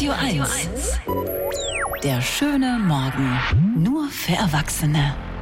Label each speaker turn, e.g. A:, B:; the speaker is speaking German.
A: Radio 1. Der schöne Morgen. Nur für Erwachsene.